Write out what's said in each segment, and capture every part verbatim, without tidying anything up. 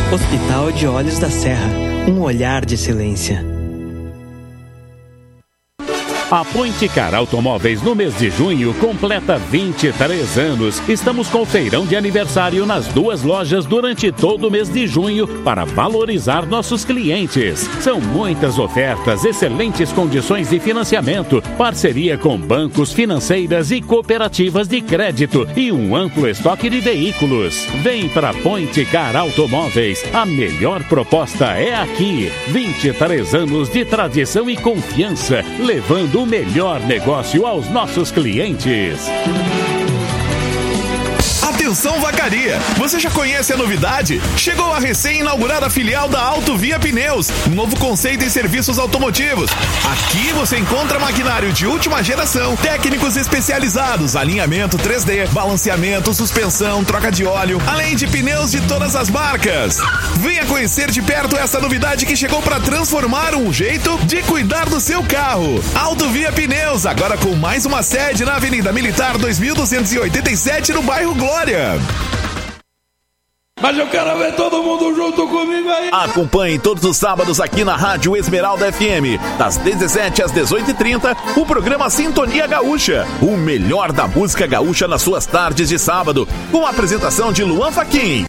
Hospital de Olhos da Serra, um olhar de excelência. A Point Car Automóveis no mês de junho completa vinte e três anos. Estamos com feirão de aniversário nas duas lojas durante todo o mês de junho para valorizar nossos clientes. São muitas ofertas, excelentes condições de financiamento, parceria com bancos, financeiras e cooperativas de crédito e um amplo estoque de veículos. Vem para Point Car Automóveis. A melhor proposta é aqui. vinte e três anos de tradição e confiança, levando o melhor negócio aos nossos clientes. Atenção Vacaria! Você já conhece a novidade? Chegou a recém-inaugurada filial da Autovia Pneus, um novo conceito em serviços automotivos. Aqui você encontra maquinário de última geração, técnicos especializados, alinhamento três D, balanceamento, suspensão, troca de óleo, além de pneus de todas as marcas. Venha conhecer de perto essa novidade que chegou para transformar um jeito de cuidar do seu carro. Autovia Pneus, agora com mais uma sede na Avenida Militar dois mil duzentos e oitenta e sete, no bairro Glória. Mas eu quero ver todo mundo junto comigo aí. Acompanhe todos os sábados aqui na Rádio Esmeralda F M, das dezessete às dezoito e trinta, o programa Sintonia Gaúcha, o melhor da música gaúcha nas suas tardes de sábado, com a apresentação de Luan Fachin.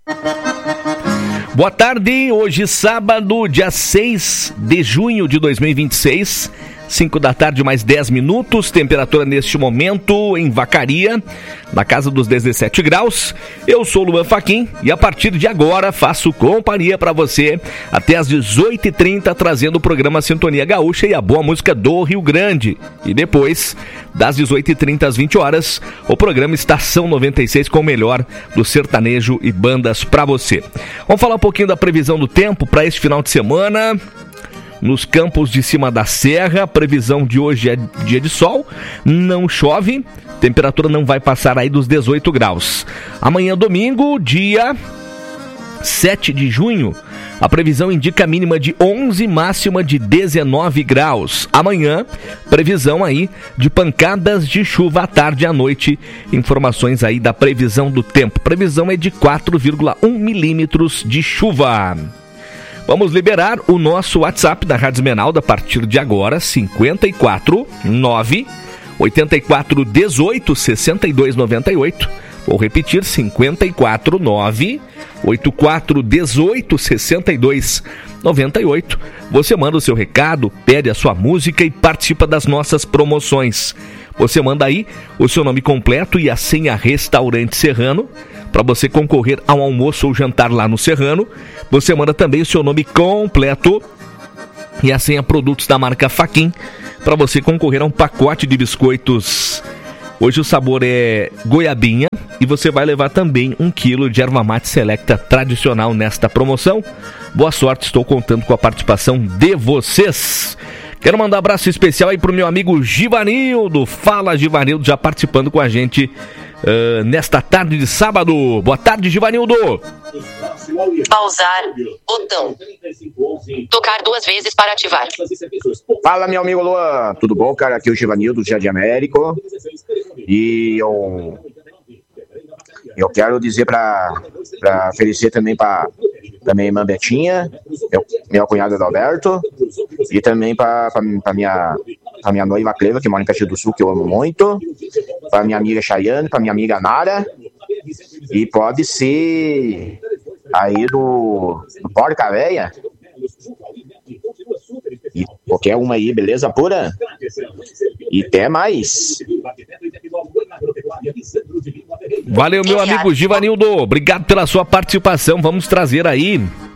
Boa tarde, hoje sábado, dia seis de junho de dois mil e vinte e seis, cinco da tarde mais dez minutos, temperatura neste momento em Vacaria, na casa dos dezessete graus. Eu sou Luan Fachin e a partir de agora faço companhia para você até às dezoito e trinta, trazendo o programa Sintonia Gaúcha e a boa música do Rio Grande. E depois, das dezoito e trinta às vinte horas, o programa Estação noventa e seis com o melhor do sertanejo e bandas para você. Vamos falar um pouquinho da previsão do tempo para este final de semana. Nos campos de cima da serra, previsão de hoje é dia de sol, não chove, temperatura não vai passar aí dos dezoito graus. Amanhã, domingo, dia sete de junho, a previsão indica mínima de onze, máxima de dezenove graus. Amanhã, previsão aí de pancadas de chuva à tarde e à noite. Informações aí da previsão do tempo. Previsão é de quatro vírgula um milímetros de chuva. Vamos liberar o nosso WhatsApp da Rádio Esmeralda a partir de agora, cinquenta e quatro, nove, oitenta e quatro, dezoito, sessenta e dois, noventa e oito. Vou repetir, cinquenta e quatro, nove, oitenta e quatro, dezoito, sessenta e dois, noventa e oito. Você manda o seu recado, pede a sua música e participa das nossas promoções. Você manda aí o seu nome completo e a senha Restaurante Serrano, para você concorrer ao almoço ou jantar lá no Serrano. Você manda também o seu nome completo e a senha Produtos da marca Fachin, para você concorrer a um pacote de biscoitos. Hoje o sabor é goiabinha e você vai levar também um quilo de erva mate selecta tradicional nesta promoção. Boa sorte, estou contando com a participação de vocês. Quero mandar um abraço especial aí pro meu amigo Givanildo. Fala, Givanildo, já participando com a gente uh, nesta tarde de sábado. Boa tarde, Givanildo. Pausar, botão. Tocar duas vezes para ativar. Fala, meu amigo Luan. Tudo bom, cara? Aqui é o Givanildo, do Jardim Américo. E eu, eu quero dizer para oferecer também para pra minha irmã Betinha, meu, meu cunhado Adalberto, e também para minha, pra minha noiva Cleva, que mora em Caxias do Sul, que eu amo muito, para minha amiga Chayane, para minha amiga Nara, e pode ser aí do, do Porca Véia, e qualquer uma aí, beleza pura? E até mais. Valeu, meu amigo Givanildo, obrigado pela sua participação. Vamos trazer aí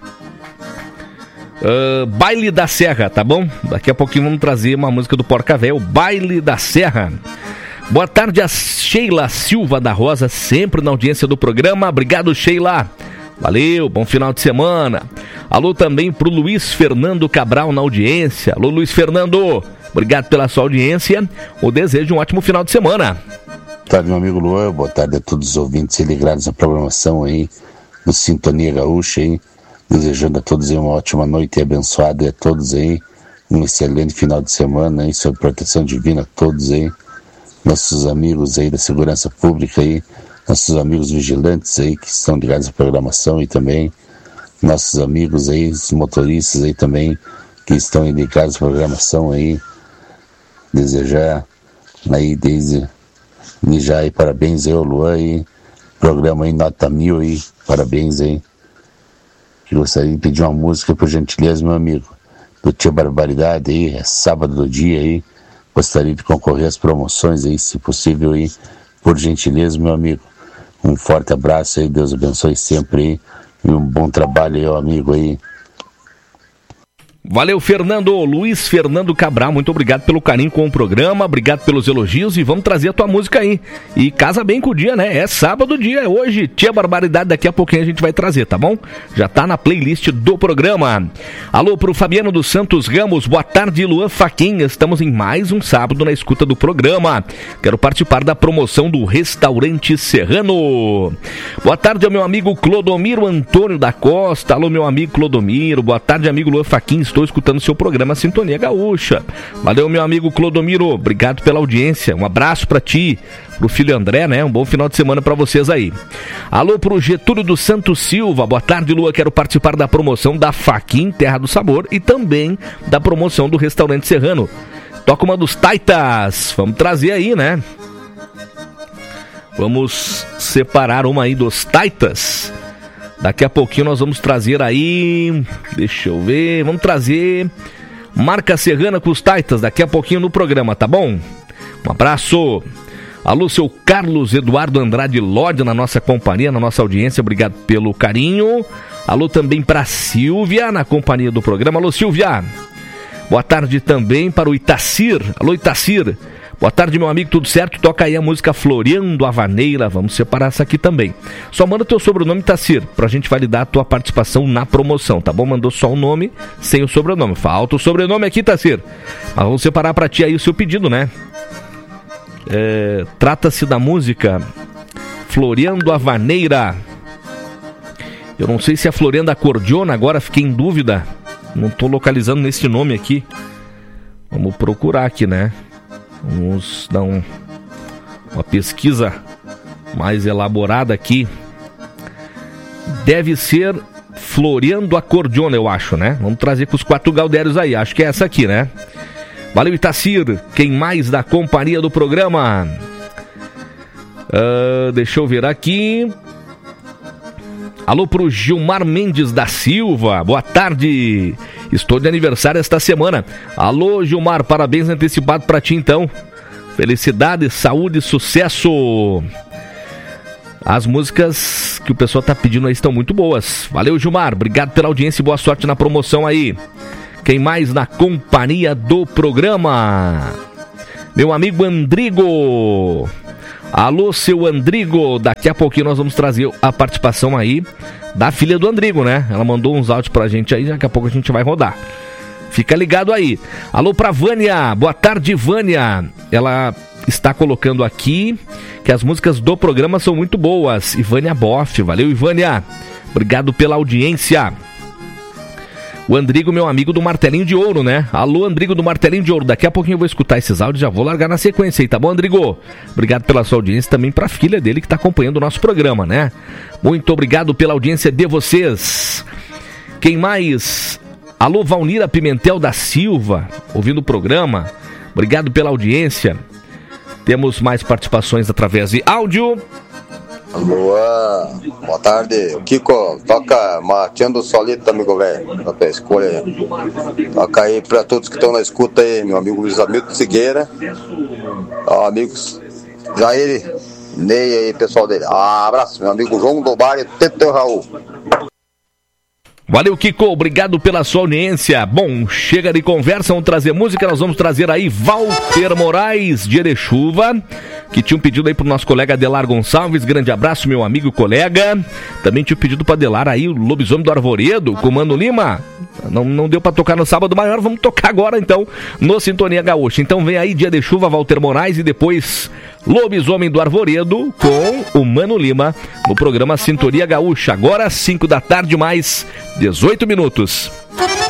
uh, Baile da Serra, tá bom? Daqui a pouquinho vamos trazer uma música do Porca Véia, o Baile da Serra. Boa tarde a Sheila Silva da Rosa, sempre na audiência do programa. Obrigado, Sheila. Valeu, bom final de semana. Alô também pro Luiz Fernando Cabral na audiência. Alô, Luiz Fernando, obrigado pela sua audiência. O desejo um ótimo final de semana. Boa tarde, meu amigo Luan. Boa tarde a todos os ouvintes ligados à programação aí do Sintonia Gaúcha aí. Desejando a todos aí uma ótima noite abençoada e a todos aí um excelente final de semana aí, sob proteção divina a todos aí. Nossos amigos aí da segurança pública aí, nossos amigos vigilantes aí que estão ligados à programação e também nossos amigos aí, os motoristas aí também, que estão indicados à programação aí, desejar aí desde já aí parabéns aí ao Luan aí, programa aí nota mil aí, parabéns aí. Eu gostaria de pedir uma música, por gentileza, meu amigo, do Tia Barbaridade aí, é sábado do dia aí, gostaria de concorrer às promoções aí, se possível aí, por gentileza, meu amigo. Um forte abraço aí, Deus abençoe sempre aí, e um bom trabalho aí, amigo aí. Valeu, Fernando. Luiz Fernando Cabral, muito obrigado pelo carinho com o programa, obrigado pelos elogios e vamos trazer a tua música aí. E casa bem com o dia, né? É sábado dia, é hoje. Tia Barbaridade, daqui a pouquinho a gente vai trazer, tá bom? Já tá na playlist do programa. Alô pro Fabiano dos Santos Ramos, boa tarde, Luan Faquin. Estamos em mais um sábado na escuta do programa. Quero participar da promoção do Restaurante Serrano. Boa tarde ao meu amigo Clodomiro Antônio da Costa. Alô, meu amigo Clodomiro. Boa tarde, amigo Luan Faquin. Estou escutando seu programa Sintonia Gaúcha. Valeu, meu amigo Clodomiro. Obrigado pela audiência. Um abraço pra ti, pro filho André, né? Um bom final de semana pra vocês aí. Alô pro Getúlio dos Santos Silva. Boa tarde, Lua. Quero participar da promoção da Faquin Terra do Sabor e também da promoção do Restaurante Serrano. Toca uma dos Taitas. Vamos trazer aí, né? Vamos separar uma aí dos Taitas. Daqui a pouquinho nós vamos trazer aí, deixa eu ver, vamos trazer Marca Serrana com os Taitas daqui a pouquinho no programa, tá bom? Um abraço. Alô, seu Carlos Eduardo Andrade Lodi na nossa companhia, na nossa audiência, obrigado pelo carinho. Alô também para Silvia na companhia do programa. Alô, Silvia. Boa tarde também para o Itacir. Alô, Itacir. Boa tarde, meu amigo, tudo certo? Toca aí a música Floreando a Vaneira. Vamos separar essa aqui também. Só manda teu sobrenome, Tacir, pra gente validar a tua participação na promoção, tá bom? Mandou só o nome, sem o sobrenome. Falta o sobrenome aqui, Tacir. Mas vamos separar pra ti aí o seu pedido, né? É, trata-se da música Floreando a Vaneira. Eu não sei se é Floreando a Cordiona, agora fiquei em dúvida. Não tô localizando nesse nome aqui. Vamos procurar aqui, né? Vamos dar um, uma pesquisa mais elaborada aqui. Deve ser Floreando a Cordiona, eu acho, né? Vamos trazer com os quatro Galdérios aí. Acho que é essa aqui, né? Valeu, Itacir. Quem mais da companhia do programa? Uh, deixa eu ver aqui. Alô pro Gilmar Mendes da Silva. Boa tarde. Estou de aniversário esta semana. Alô, Gilmar, parabéns antecipado pra ti então. Felicidade, saúde, sucesso. As músicas que o pessoal tá pedindo aí estão muito boas. Valeu, Gilmar. Obrigado pela audiência e boa sorte na promoção aí. Quem mais na companhia do programa? Meu amigo Andrigo. Alô, seu Andrigo. Daqui a pouquinho nós vamos trazer a participação aí da filha do Andrigo, né? Ela mandou uns áudios pra gente aí, daqui a pouco a gente vai rodar. Fica ligado aí. Alô pra Vânia. Boa tarde, Vânia. Ela está colocando aqui que as músicas do programa são muito boas. Ivânia Boff. Valeu, Ivânia. Obrigado pela audiência. O Andrigo, meu amigo do Martelinho de Ouro, né? Alô, Andrigo do Martelinho de Ouro. Daqui a pouquinho eu vou escutar esses áudios e já vou largar na sequência aí, tá bom, Andrigo? Obrigado pela sua audiência também pra filha dele que tá acompanhando o nosso programa, né? Muito obrigado pela audiência de vocês. Quem mais? Alô, Valnira Pimentel da Silva, ouvindo o programa. Obrigado pela audiência. Temos mais participações através de áudio. Luan, boa tarde. Kiko, toca Mateando Solito, amigo velho. Pra escolha aí. Toca aí pra todos que estão na escuta aí, meu amigo Luiz Hamilton Figueira. Ó, amigos Jair, Ney aí, pessoal dele. Ah, abraço, meu amigo João Dobari, Tete Raul. Valeu, Kiko, obrigado pela sua audiência. Bom, chega de conversa, vamos trazer música. Nós vamos trazer aí Walter Moraes de Erechuva, que tinha um pedido aí pro nosso colega Adelar Gonçalves. Grande abraço, meu amigo e colega. Também tinha um pedido para Adelar aí, o Lobisomem do Arvoredo, com Mano Lima. Não, não deu para tocar no sábado maior, vamos tocar agora então no Sintonia Gaúcha. Então vem aí Dia de Chuva, Walter Moraes, e depois Lobisomem do Arvoredo com o Mano Lima no programa Sintonia Gaúcha. Agora cinco da tarde mais dezoito minutos.